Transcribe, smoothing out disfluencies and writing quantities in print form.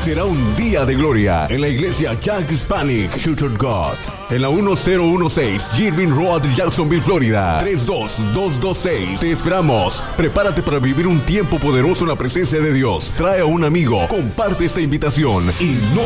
Será un día de gloria en la iglesia Jack Hispanic Church of God, en la 1016 Girvin Road, Jacksonville, Florida, 32226. Te esperamos. Prepárate para vivir un tiempo poderoso en la presencia de Dios. Trae a un amigo, comparte esta invitación y no